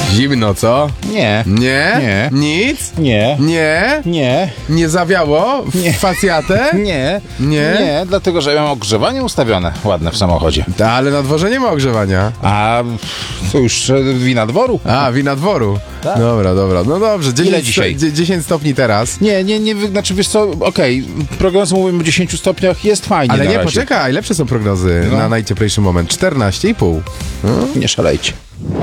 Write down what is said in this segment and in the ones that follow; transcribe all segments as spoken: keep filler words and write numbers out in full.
Zimno, co? Nie. Nie? Nie. Nic? Nie. Nie? Nie. Nie zawiało w Nie. facjatę? Nie. Nie? Nie, dlatego, że ja mam ogrzewanie ustawione ładne w samochodzie. Ta, ale na dworze nie ma ogrzewania. A to już e, wina dworu. A, wina dworu. Tak. Dobra, dobra. No dobrze. dziesięć Ile dzisiaj? sto- dziesięć stopni teraz. Nie, nie, nie, znaczy wiesz co, okej, prognozy mówimy o dziesięciu stopniach, jest fajnie Ale na nie, razie. poczekaj, lepsze są prognozy No. na najcieplejszy moment. czternaście i pół. Nie szalejcie.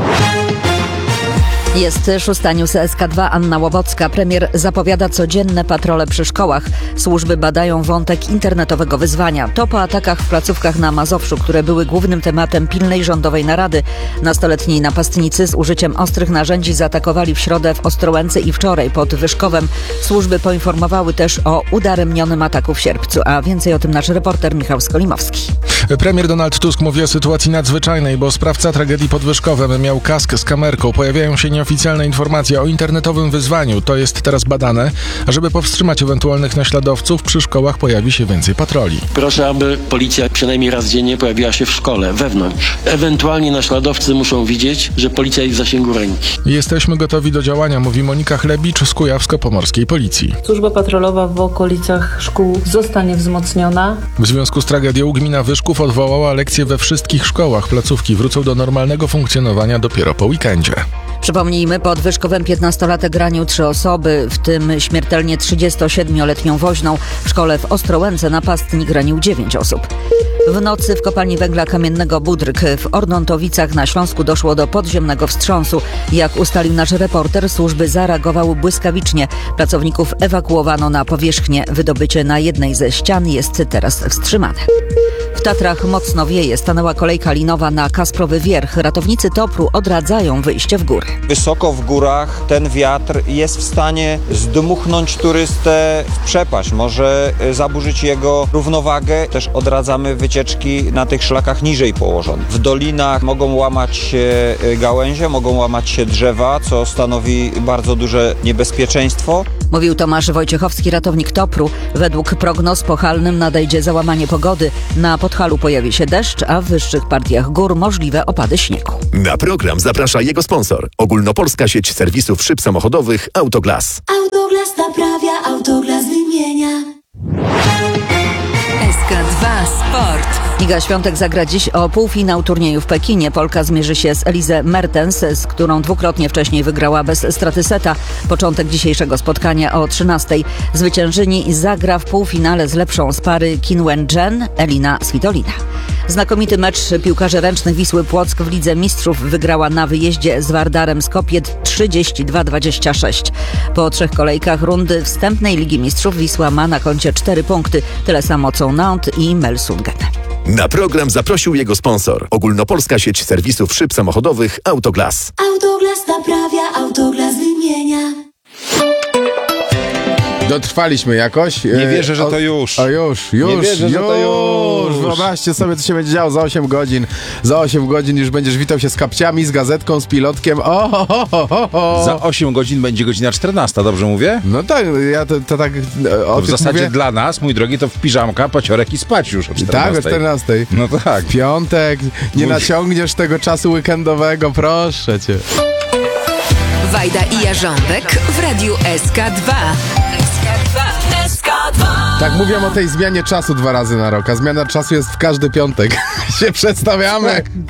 Jest szósta news S K dwa, Anna Łowocka. Premier zapowiada codzienne patrole przy szkołach. Służby badają wątek internetowego wyzwania. To po atakach w placówkach na Mazowszu, które były głównym tematem pilnej rządowej narady. Nastoletni napastnicy z użyciem ostrych narzędzi zaatakowali w środę w Ostrołęce i wczoraj pod Wyszkowem. Służby poinformowały też o udaremnionym ataku w sierpcu. A więcej o tym nasz reporter Michał Skolimowski. Premier Donald Tusk mówi o sytuacji nadzwyczajnej, bo sprawca tragedii pod Wyszkowem miał kask z kamerką. Pojawiają się nieoficjalne informacje o internetowym wyzwaniu. To jest teraz badane. A żeby powstrzymać ewentualnych naśladowców, przy szkołach pojawi się więcej patroli. Proszę, aby policja przynajmniej raz dziennie pojawiła się w szkole, wewnątrz. Ewentualnie naśladowcy muszą widzieć, że policja jest w zasięgu ręki. Jesteśmy gotowi do działania, mówi Monika Chlebicz z Kujawsko-Pomorskiej Policji. Służba patrolowa w okolicach szkół zostanie wzmocniona. W związku z tragedią gmina Wyszków odwołała lekcje we wszystkich szkołach. Placówki wrócą do normalnego funkcjonowania dopiero po weekendzie. Przypomnijmy, pod Wyszkowem piętnastolatek ranił trzy osoby, w tym śmiertelnie trzydziestosiedmioletnią woźną. W szkole w Ostrołęce napastnik ranił dziewięć osób. W nocy w kopalni węgla kamiennego Budryk w Ornontowicach na Śląsku doszło do podziemnego wstrząsu. Jak ustalił nasz reporter, służby zareagowały błyskawicznie. Pracowników ewakuowano na powierzchnię. Wydobycie na jednej ze ścian jest teraz wstrzymane. W Tatrach mocno wieje. Stanęła kolejka linowa na Kasprowy Wierch. Ratownicy Topru odradzają wyjście w góry. Wysoko w górach ten wiatr jest w stanie zdmuchnąć turystę w przepaść. Może zaburzyć jego równowagę. Też odradzamy wycieczki na tych szlakach niżej położonych. W dolinach mogą łamać się gałęzie, mogą łamać się drzewa, co stanowi bardzo duże niebezpieczeństwo. Mówił Tomasz Wojciechowski, ratownik Topru. Według prognoz po Halnym nadejdzie załamanie pogody. Na Podhalu pojawi się deszcz, a w wyższych partiach gór możliwe opady śniegu. Na program zaprasza jego sponsor. Ogólnopolska sieć serwisów szyb samochodowych Autoglas. Autoglas naprawia, Autoglas wymienia. S K dwa Sport. Iga Świątek zagra dziś o półfinał turnieju w Pekinie. Polka zmierzy się z Elizę Mertens, z którą dwukrotnie wcześniej wygrała bez straty seta. Początek dzisiejszego spotkania o trzynastej. Zwyciężyni zagra w półfinale z lepszą z pary Qin Wen-jen, Elina Svitolina. Znakomity mecz piłkarzy ręcznych Wisły Płock w Lidze Mistrzów wygrała na wyjeździe z Wardarem Skopje trzydzieści dwa dwadzieścia sześć. Po trzech kolejkach rundy wstępnej Ligi Mistrzów Wisła ma na koncie cztery punkty. Tyle samo co Nantes i Melsungen. Na program zaprosił jego sponsor. Ogólnopolska sieć serwisów szyb samochodowych Autoglas. Autoglas naprawia, Autoglas wymienia. Dotrwaliśmy jakoś. Nie wierzę, że to już. O już, już, Nie wierzę, już. że to już. Wyobraźcie sobie, co się będzie działo za osiem godzin. Za osiem godzin już będziesz witał się z kapciami, z gazetką, z pilotkiem. O, ho, ho, ho, ho. Za osiem godzin będzie godzina czternasta, dobrze mówię? No tak, ja to, to tak o To w tym zasadzie mówię. dla nas, mój drogi, to w piżamka, paciorek i spać już o czternastej. Tak, o czternastej. No tak. Piątek, nie Mój- naciągniesz tego czasu weekendowego, proszę cię. Wajda i Jarząbek w Radiu S K dwa. S K dwa. S K dwa. Tak mówią o tej zmianie czasu dwa razy na rok, a zmiana czasu jest w każdy piątek. się przedstawiamy.